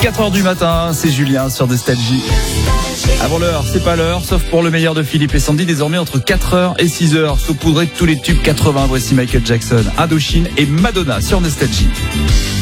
4h du matin, c'est Julien sur Nostalgie. Avant l'heure, c'est pas l'heure, sauf pour le meilleur de Philippe et Sandy, désormais entre 4h et 6h, saupoudré de tous les tubes 80. Voici Michael Jackson, Indochine et Madonna sur Nostalgie.